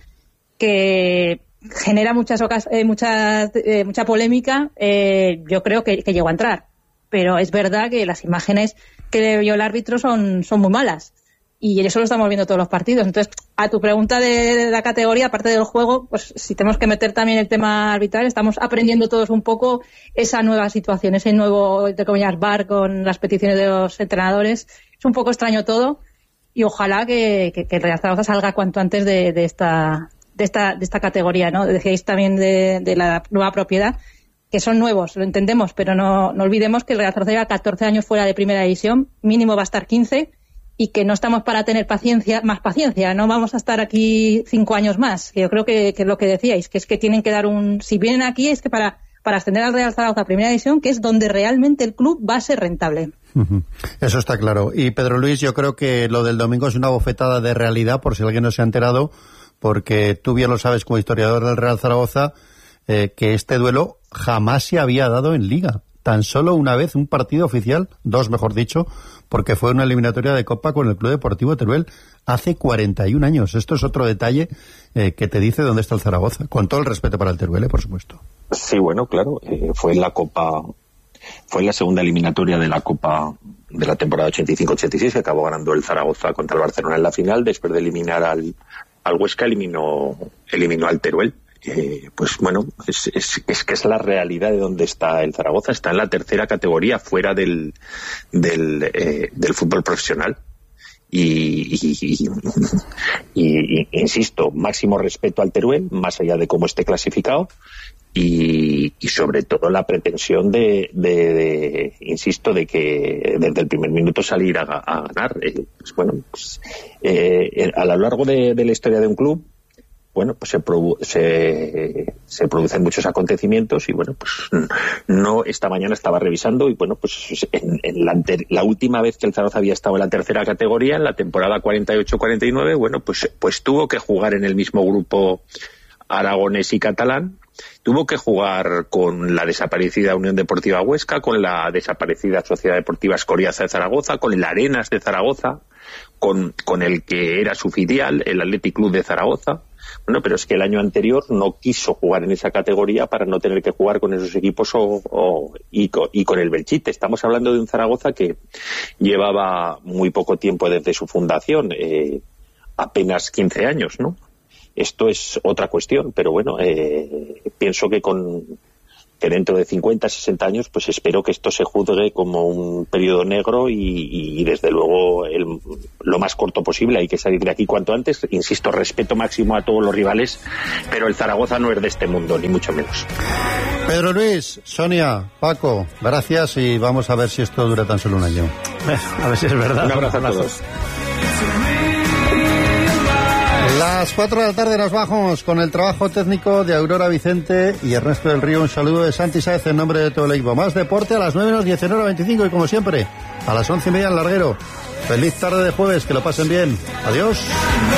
que genera muchas eh, mucha, eh, mucha polémica. eh, yo creo que, que llegó a entrar, pero es verdad que las imágenes que vio el árbitro son, son muy malas y eso lo estamos viendo todos los partidos. Entonces, a tu pregunta de, de la categoría, aparte del juego, pues si tenemos que meter también el tema arbitral, estamos aprendiendo todos un poco esa nueva situación, ese nuevo, entre comillas, V A R con las peticiones de los entrenadores. Es un poco extraño todo y ojalá que, que, que el Real Zaragoza salga cuanto antes de, de esta de esta de esta categoría, ¿no? Decíais también de, de la nueva propiedad, que son nuevos, lo entendemos, pero no, no olvidemos que el Real Zaragoza lleva catorce años fuera de primera división, mínimo va a estar quince, y que no estamos para tener paciencia, más paciencia, no vamos a estar aquí cinco años más, que yo creo que, que es lo que decíais, que es que tienen que dar un, si vienen aquí es que para, para ascender al Real Zaragoza a primera división, que es donde realmente el club va a ser rentable. Eso está claro. Y Pedro Luis, yo creo que lo del domingo es una bofetada de realidad, por si alguien no se ha enterado, porque tú bien lo sabes como historiador del Real Zaragoza, eh, que este duelo jamás se había dado en Liga. Tan solo una vez un partido oficial, dos mejor dicho, porque fue una eliminatoria de Copa con el Club Deportivo Teruel hace cuarenta y un años. Esto es otro detalle eh, que te dice dónde está el Zaragoza, con todo el respeto para el Teruel, eh, por supuesto. Sí, bueno, claro, eh, fue en la Copa, fue en la segunda eliminatoria de la Copa de la temporada ochenta y cinco ochenta y seis que acabó ganando el Zaragoza contra el Barcelona en la final, después de eliminar al al Huesca, eliminó eliminó al Teruel. Eh, pues bueno, es, es, es que es la realidad de donde está el Zaragoza. Está en la tercera categoría fuera del del, eh, del fútbol profesional y y, y, y, y insisto, máximo respeto al Teruel, más allá de cómo esté clasificado, y, y sobre todo la pretensión de, de, de insisto, de que desde el primer minuto salir a, a ganar. Eh, pues bueno, pues, eh, a lo largo de, de la historia de un club, bueno, pues se, produ- se, se producen muchos acontecimientos y bueno, pues no, esta mañana estaba revisando y bueno, pues en, en la, anter- la última vez que el Zaragoza había estado en la tercera categoría, en la temporada cuarenta y ocho cuarenta y nueve, bueno, pues, pues tuvo que jugar en el mismo grupo aragonés y catalán, tuvo que jugar con la desaparecida Unión Deportiva Huesca, con la desaparecida Sociedad Deportiva Escoriaza de Zaragoza, con el Arenas de Zaragoza, con, con el que era su filial, el Athletic Club de Zaragoza. Bueno, pero es que el año anterior no quiso jugar en esa categoría para no tener que jugar con esos equipos o, o, y, con, y con el Belchite. Estamos hablando de un Zaragoza que llevaba muy poco tiempo desde su fundación, eh, apenas quince años, ¿no? Esto es otra cuestión, pero bueno, eh, pienso que con que dentro de cincuenta, sesenta años, pues espero que esto se juzgue como un periodo negro y, y desde luego el, lo más corto posible. Hay que salir de aquí cuanto antes. Insisto, respeto máximo a todos los rivales, pero el Zaragoza no es de este mundo, ni mucho menos. Pedro Luis, Sonia, Paco, gracias y vamos a ver si esto dura tan solo un año. A ver si es verdad. Un abrazo a todos. Las cuatro de la tarde nos bajamos con el trabajo técnico de Aurora Vicente y Ernesto del Río. Un saludo de Santi Sáez en nombre de todo el equipo. Más deporte a las nueve menos diecinueve veinticinco y como siempre a las once y media en Larguero. Feliz tarde de jueves, que lo pasen bien. Adiós.